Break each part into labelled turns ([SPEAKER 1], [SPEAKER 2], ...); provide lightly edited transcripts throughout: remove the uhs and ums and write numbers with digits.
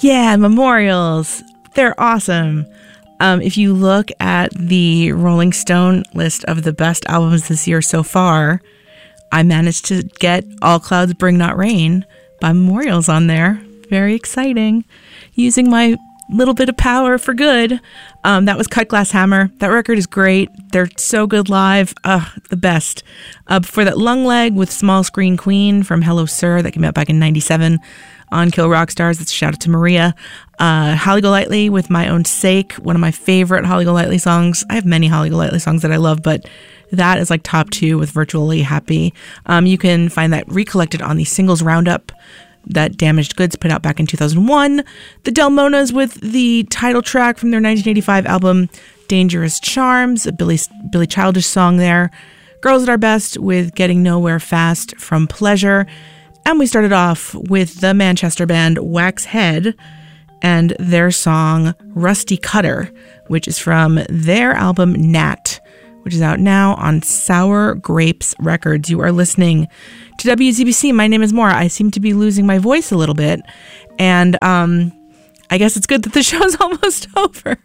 [SPEAKER 1] Yeah, memorials. They're awesome. If you look at the Rolling Stone list of the best albums this year so far, I managed to get All Clouds Bring Not Rain by Memorials on there. Very exciting. Using my little bit of power for good. That was Cut Glass Hammer. That record is great. They're so good live. The best. Before that, Lung Leg with Small Screen Queen from Hello Sir. That came out back in 97 on Kill Rock Stars. That's a shout out to Maria. Holly Golightly with My Own Sake. One of my favorite Holly Golightly songs. I have many Holly Golightly songs that I love, but that is like top 2 with Virtually Happy. You can find that recollected on the Singles Roundup that Damaged Goods put out back in 2001. The Delmonas with the title track from their 1985 album Dangerous Charms, a Billy Childish song there. Girls at Our Best with Getting Nowhere Fast from Pleasure. And we started off with the Manchester band Wax Head and their song Rusty Cutter, which is from their album Nat, which is out now on Sour Grapes Records. You are listening to WZBC. My name is Maura. I seem to be losing my voice a little bit, and I guess it's good that the show's almost over.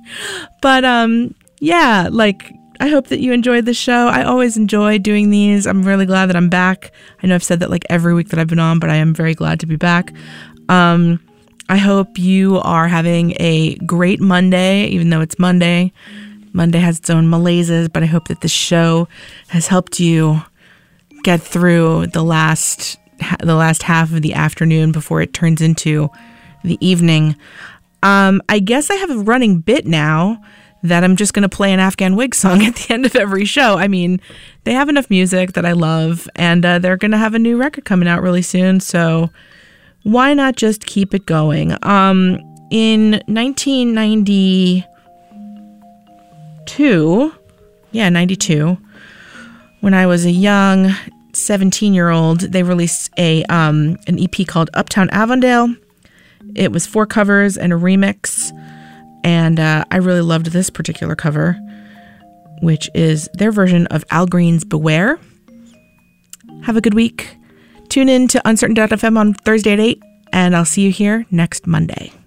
[SPEAKER 1] But yeah, like, I hope that you enjoyed the show. I always enjoy doing these. I'm really glad that I'm back. I know I've said that like every week that I've been on, but I am very glad to be back. I hope you are having a great Monday, even though it's Monday. Monday has its own malaises, but I hope that this show has helped you get through the last half of the afternoon before it turns into the evening. I guess I have a running bit now that I'm just going to play an Afghan Whig song at the end of every show. I mean, they have enough music that I love, and they're going to have a new record coming out really soon, so why not just keep it going? In 1992, 92, when I was a young 17-year-old, they released an EP called Uptown Avondale. It was 4 covers and a remix, and I really loved this particular cover, which is their version of Al Green's Beware. Have a good week. Tune in to Uncertain.fm on Thursday at 8, and I'll see you here next Monday.